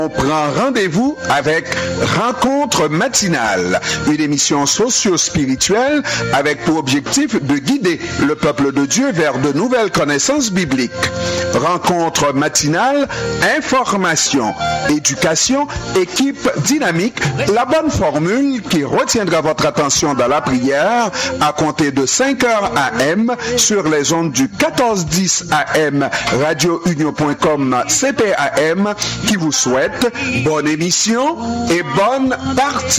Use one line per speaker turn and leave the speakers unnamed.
On prend rendez-vous avec Rencontre matinale, une émission socio-spirituelle avec pour objectif de guider le peuple de Dieu vers de nouvelles connaissances bibliques. Rencontre matinale, information, éducation, équipe dynamique, la bonne formule qui retiendra votre attention dans la prière à compter de 5h AM sur les ondes du 1410 AM, radiounion.com CPAM qui vous souhaite bonne émission et bonne partie.